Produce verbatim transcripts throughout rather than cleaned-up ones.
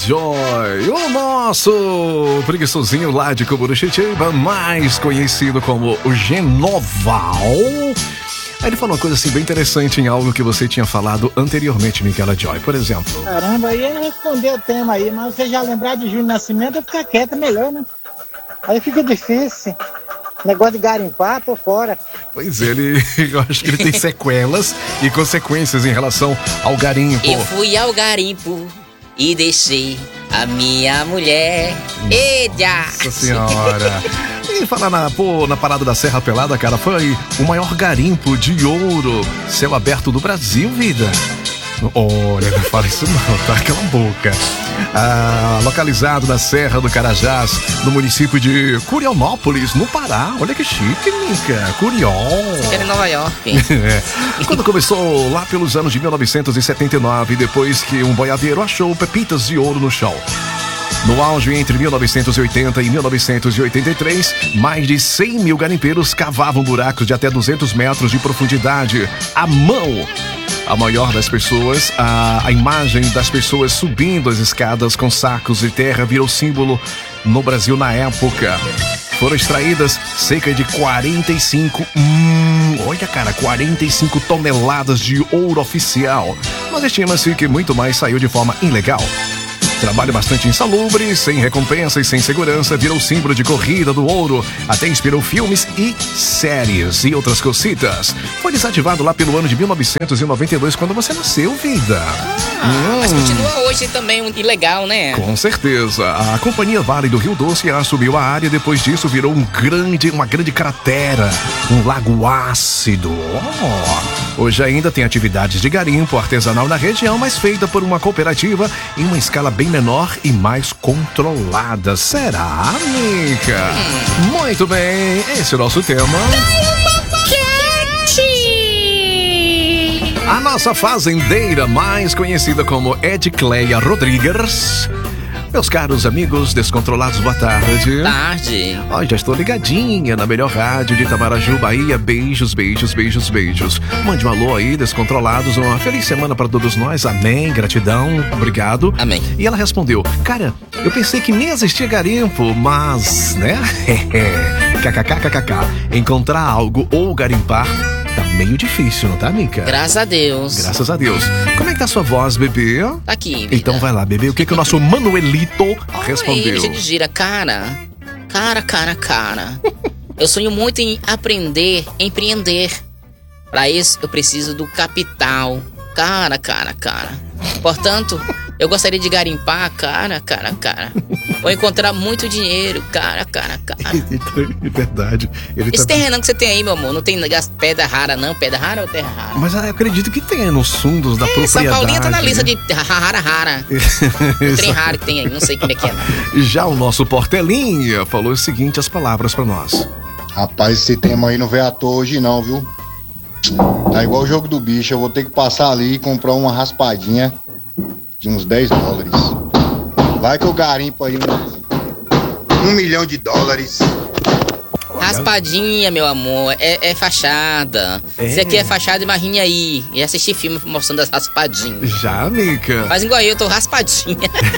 Joy, o nosso preguiçosinho lá de Coburuxitiba, mais conhecido como o Genoval. Aí ele falou uma coisa assim bem interessante em algo que você tinha falado anteriormente, Micaela Joy, por exemplo. Caramba, aí ele respondeu o tema aí, mas você já lembrar de Júnior Nascimento, ficar quieto é melhor, né? Aí fica difícil. Negócio de garimpar, tô fora. Pois é, ele, eu acho que ele tem sequelas e consequências em relação ao garimpo. Eu fui ao garimpo e deixei a minha mulher. Edia! Nossa senhora! E falar na, pô, na parada da Serra Pelada, cara, foi o maior garimpo de ouro céu aberto do Brasil, vida. Olha, não fala isso não, tá? Cala a boca. Ah, localizado na Serra do Carajás, no município de Curionópolis, no Pará. Olha que chique, Mica. Curió. Era em Nova York. É. Quando começou lá pelos anos de mil novecentos e setenta e nove, depois que um boiadeiro achou pepitas de ouro no chão. No auge entre mil novecentos e oitenta e mil novecentos e oitenta e três, mais de cem mil garimpeiros cavavam buracos de até duzentos metros de profundidade à mão. A maior das pessoas, a, a imagem das pessoas subindo as escadas com sacos de terra virou símbolo no Brasil na época. Foram extraídas cerca de quarenta e cinco, hum, olha cara, quarenta e cinco toneladas de ouro oficial. Mas estima-se que muito mais saiu de forma ilegal. Trabalho bastante insalubre, sem recompensa e sem segurança, virou símbolo de corrida do ouro, até inspirou filmes e séries e outras cositas. Foi desativado lá pelo ano de mil novecentos e noventa e dois, quando você nasceu, vida. Ah, hum. Mas continua hoje também ilegal, né? Com certeza. A Companhia Vale do Rio Doce assumiu a área, depois disso virou um grande, uma grande cratera, um lago ácido. Oh. Hoje ainda tem atividades de garimpo artesanal na região, mas feita por uma cooperativa em uma escala bem menor e mais controlada. Será, Mica? Hum. Muito bem, esse é o nosso tema. A nossa fazendeira, mais conhecida como Edcleia Rodrigues. Meus caros amigos descontrolados, boa tarde. Tarde. Ó, já estou ligadinha na melhor rádio de Itamaraju, Bahia. Beijos, beijos, beijos, beijos. Mande um alô aí, descontrolados. Uma feliz semana para todos nós. Amém, gratidão, obrigado. Amém. E ela respondeu, cara, eu pensei que nem existia garimpo, mas, né? Kkkkkk. Encontrar algo ou garimpar tá meio difícil, não tá, Mica? Graças a Deus. Graças a Deus. Como é que tá a sua voz, bebê? Tá aqui, vida. Então vai lá, bebê. O que que o nosso Manuelito respondeu? Oi, de gira, cara. Cara, cara, cara. Eu sonho muito em aprender, empreender. Pra isso, eu preciso do capital. Cara, cara, cara. Portanto, eu gostaria de garimpar, cara, cara, cara. Vou encontrar muito dinheiro, cara, cara, cara. É verdade. Ele Esse tá... terrenão que você tem aí, meu amor, não tem pedra rara, não? Pedra rara ou terra rara? Mas eu acredito que tenha nos fundos da é, propriedade. São Paulinha tá na lista de rara, rara. O trem raro que tem aí, não sei como é que é. Não. Já o nosso Portelinha falou o seguinte, as palavras pra nós. Rapaz, esse tema aí não veio à toa hoje não, viu? Tá igual o jogo do bicho, eu vou ter que passar ali e comprar uma raspadinha de uns dez dólares. Vai que eu garimpo aí um, um milhão de dólares. Raspadinha, meu amor, é, é fachada. É. Isso aqui é fachada, imagine aí. E assistir filme mostrando as raspadinhas. Já, Mica. Mas igual eu, tô raspadinha.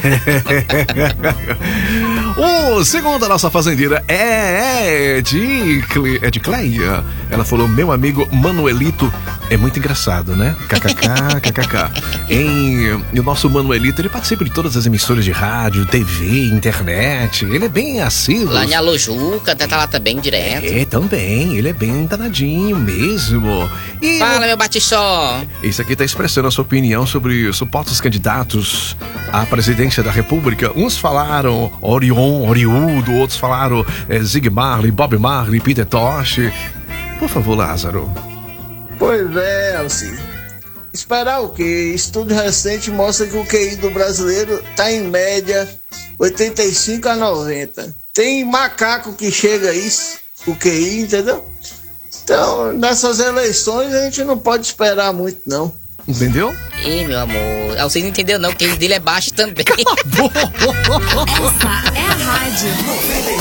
O segundo a nossa fazendeira é, é de, é de Cleia. Ela falou, meu amigo Manuelito é muito engraçado, né? Kkk, kkk. Em, e o nosso Manuelito, ele participa de todas as emissoras de rádio, T V, internet. Ele é bem assíduo. Lá em Alojuca, tá lá também direto. É, também. Ele é bem danadinho mesmo. E fala, meu batichó. Isso aqui tá expressando a sua opinião sobre os supostos candidatos à presidência da República. Uns falaram Orion, Oriudo, outros falaram é, Zig Marley, Bob Marley, Peter Tosh. Por favor, Lázaro. Pois é, Alci. Esperar o quê? Estudo recente mostra que o Q I do brasileiro tá em média oitenta e cinco a noventa. Tem macaco que chega a isso, o Q I, entendeu? Então, nessas eleições a gente não pode esperar muito, não. Entendeu? Ih, meu amor, vocês não entenderam não, o Q I dele é baixo também. Essa é a rádio.